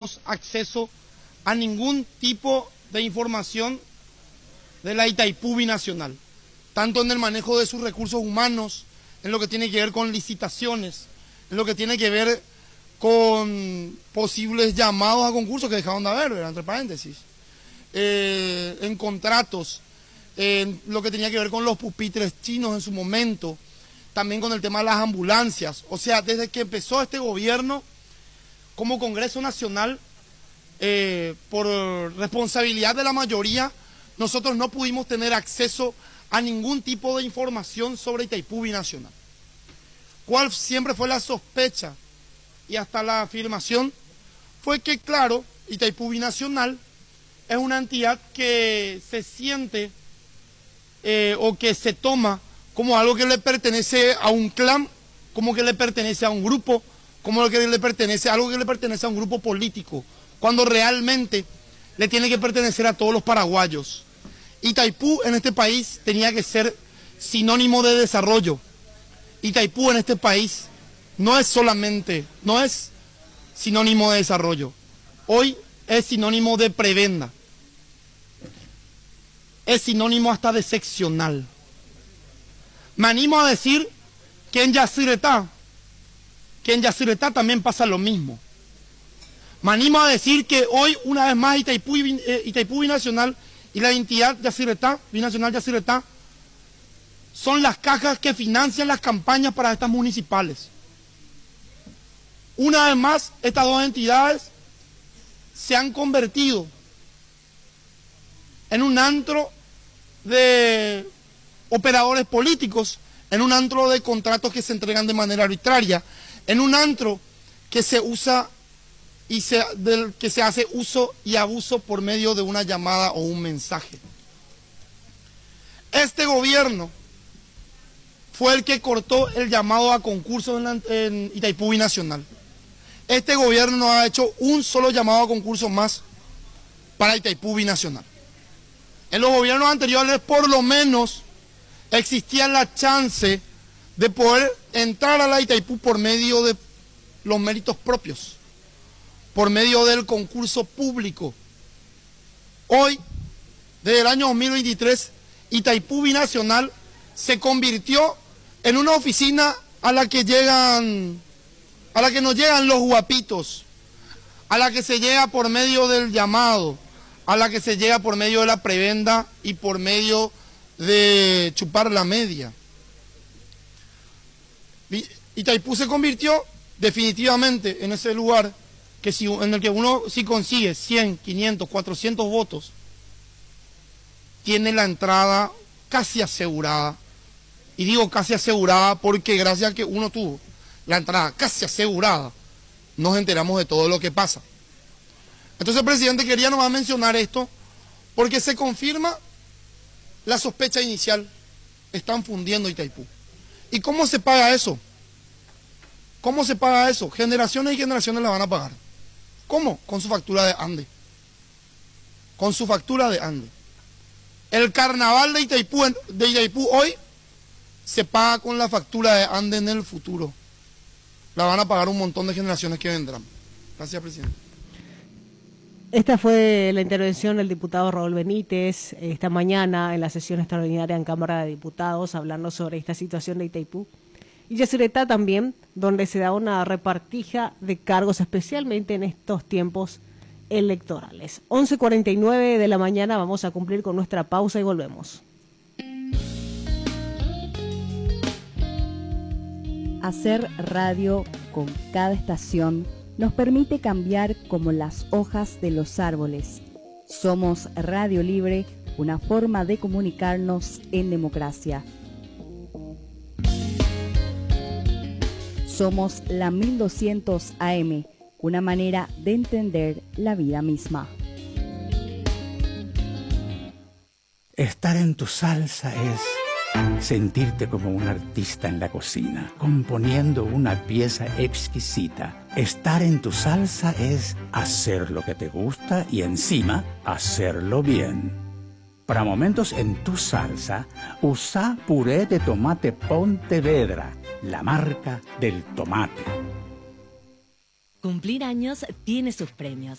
tenemos acceso a ningún tipo de información de la Itaipú Binacional, tanto en el manejo de sus recursos humanos, en lo que tiene que ver con licitaciones, en lo que tiene que ver con posibles llamados a concursos que dejaron de haber, entre paréntesis, en contratos, en lo que tenía que ver con los pupitres chinos en su momento, también con el tema de las ambulancias. O sea, desde que empezó este gobierno, como Congreso Nacional, por responsabilidad de la mayoría, nosotros no pudimos tener acceso a ningún tipo de información sobre Itaipú Binacional. ¿Cuál siempre fue la sospecha y hasta la afirmación? Fue que, claro, Itaipú Binacional es una entidad que se siente o que se toma como algo que le pertenece a un clan, como que le pertenece a un grupo, como que le pertenece, algo que le pertenece a un grupo político, cuando realmente le tiene que pertenecer a todos los paraguayos. Itaipú en este país tenía que ser sinónimo de desarrollo. Itaipú en este país no es sinónimo de desarrollo. Hoy es sinónimo de prebenda. Es sinónimo hasta de seccional. Me animo a decir que en Yacyretá también pasa lo mismo. Me animo a decir que hoy, una vez más, Itaipú Binacional y la entidad Binacional Yacyretá son las cajas que financian las campañas para estas municipales. Una vez más, estas dos entidades se han convertido en un antro de operadores políticos, en un antro de contratos que se entregan de manera arbitraria, en un antro que se usa del que se hace uso y abuso por medio de una llamada o un mensaje. Este gobierno fue el que cortó el llamado a concurso en Itaipú Binacional. Este gobierno no ha hecho un solo llamado a concurso más para Itaipú Binacional. En los gobiernos anteriores, por lo menos, existía la chance de poder entrar a la Itaipú por medio de los méritos propios, por medio del concurso público. Hoy, desde el año 2023, Itaipú Binacional se convirtió en una oficina a la que nos llegan los guapitos, a la que se llega por medio del llamado, a la que se llega por medio de la prebenda y por medio de chupar la media. Itaipú se convirtió definitivamente en ese lugar en el que uno, si consigue 100, 500, 400 votos, tiene la entrada casi asegurada. Y digo casi asegurada porque gracias a que uno tuvo la entrada casi asegurada, nos enteramos de todo lo que pasa. Entonces, presidente, quería nomás mencionar esto porque se confirma la sospecha inicial. Están fundiendo Itaipú. ¿Y cómo se paga eso? ¿Cómo se paga eso? Generaciones y generaciones la van a pagar. ¿Cómo? Con su factura de Ande. Con su factura de Ande. El carnaval de Itaipú hoy se paga con la factura de Ande en el futuro. La van a pagar un montón de generaciones que vendrán. Gracias, presidente. Esta fue la intervención del diputado Raúl Benítez esta mañana en la sesión extraordinaria en Cámara de Diputados, hablando sobre esta situación de Itaipú. Y Yacyretá también, donde se da una repartija de cargos, especialmente en estos tiempos electorales. 11:49 de la mañana, vamos a cumplir con nuestra pausa y volvemos. Hacer radio con cada estación nos permite cambiar como las hojas de los árboles. Somos Radio Libre, una forma de comunicarnos en democracia. Somos la 1200 AM, una manera de entender la vida misma. Estar en tu salsa es sentirte como un artista en la cocina, componiendo una pieza exquisita. Estar en tu salsa es hacer lo que te gusta y encima hacerlo bien. Para momentos en tu salsa, usa puré de tomate Pontevedra, la marca del tomate. Cumplir años tiene sus premios.